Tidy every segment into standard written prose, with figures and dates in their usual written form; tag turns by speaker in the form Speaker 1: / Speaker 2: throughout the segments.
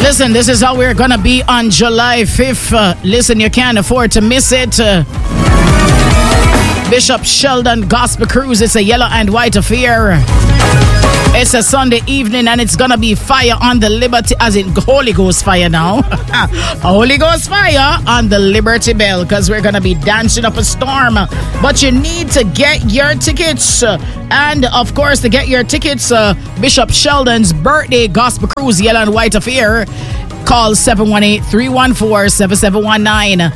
Speaker 1: Listen, this is how we're gonna be on July 5th. Listen, you can't afford to miss it. Bishop Sheldon Gospel Cruise. It's a yellow and white affair. It's a Sunday evening and it's gonna be fire on the Liberty, as in Holy Ghost fire now. Holy Ghost fire on the Liberty Bell, because we're gonna be dancing up a storm. But you need to get your tickets. And of course, to get your tickets, Bishop Sheldon's birthday gospel cruise, yellow and white affair. Call 718-314-7719.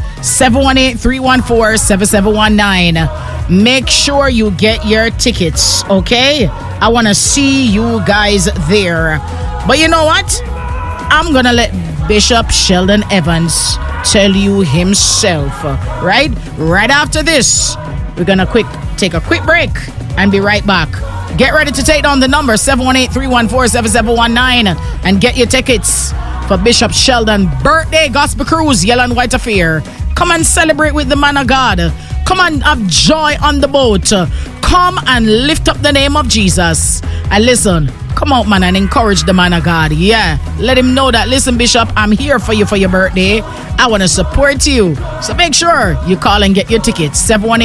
Speaker 1: 718-314-7719. Make sure you get your tickets, okay? I want to see you guys there. But you know what? I'm going to let Bishop Sheldon Evans tell you himself, right? Right after this, we're going to take a quick break and be right back. Get ready to take down the number 718-314-7719 and get your tickets for Bishop Sheldon birthday gospel cruise, yellow and white affair. Come and celebrate with the man of God. Come and have joy on the boat. Come and lift up the name of Jesus. And listen, come out, man, and encourage the man of God. Yeah, let him know that, listen, Bishop, I'm here for you for your birthday. I want to support you. So make sure you call and get your tickets.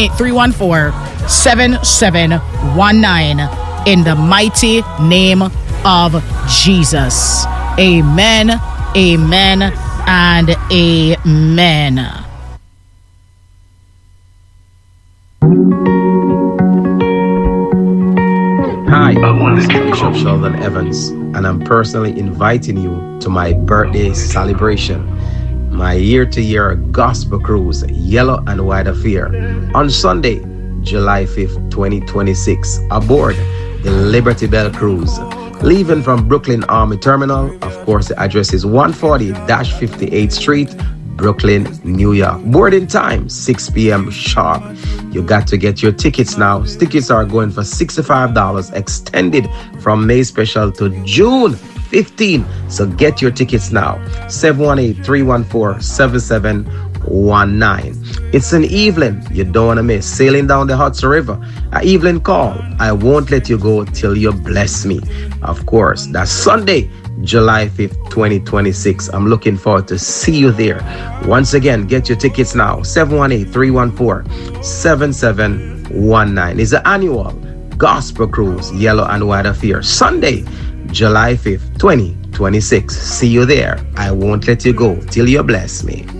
Speaker 1: 718-314-7719 in the mighty name of Jesus. Amen, amen, and amen.
Speaker 2: Hi, I'm Bishop Sheldon Evans, and I'm personally inviting you to my birthday celebration, my year-to-year gospel cruise, yellow and white affair, on Sunday, July 5th, 2026, aboard the Liberty Bell Cruise. Leaving from Brooklyn Army Terminal, of course, the address is 140-58th Street, Brooklyn, New York. Boarding time, 6 p.m. sharp. You got to get your tickets now. Tickets are going for $65, extended from May special to June 15. So get your tickets now. 718-314-7719. It's an Evelyn you don't want to miss. Sailing down the Hudson River. An Evelyn call. I won't let you go till you bless me. Of course, that's Sunday, July 5th, 2026. I'm looking forward to see you there. Once again, get your tickets now. 718-314-7719. It's an annual gospel cruise, yellow and white affair. Sunday, July 5th, 2026. See you there. I won't let you go till you bless me.